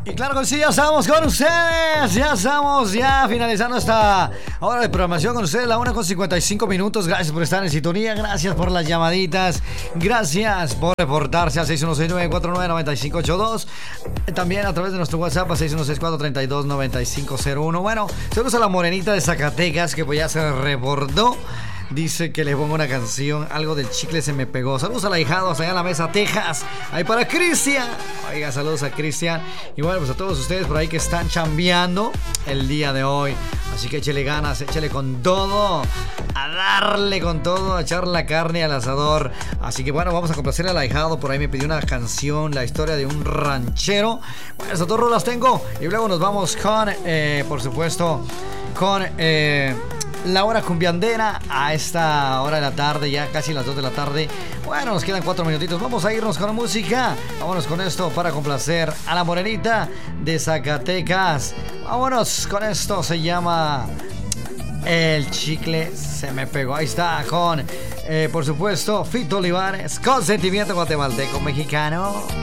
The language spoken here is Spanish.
Y claro que sí, ya estamos con ustedes. Ya estamos finalizando esta hora de programación con ustedes. La 1:55 minutos. Gracias por estar en sintonía. Gracias por las llamaditas. Gracias por reportarse al 616-949-9582. También a través de nuestro WhatsApp a 616-432-9501. Bueno, saludos a la morenita de Zacatecas que pues ya se reportó. Dice que le pongo una canción, algo del chicle se me pegó. Saludos al ahijado hasta allá en la mesa, Texas. Ahí para Cristian. Oiga, saludos a Cristian. Y bueno, pues a todos ustedes por ahí que están chambeando el día de hoy. Así que échele ganas, échele con todo. A darle con todo, a echar la carne al asador. Así que bueno, vamos a complacer al ahijado. Por ahí me pidió una canción, la historia de un ranchero. Bueno, esas dos rolas tengo. Y luego nos vamos con, por supuesto, con... la hora cumbiandera a esta hora de la tarde, ya casi las 2 de la tarde. Bueno, nos quedan 4 minutitos. Vamos a irnos con música. Vámonos con esto para complacer a la morenita de Zacatecas. Vámonos con esto. Se llama El chicle se me pegó. Ahí está con, por supuesto, Fito Olivares. Con sentimiento guatemalteco mexicano.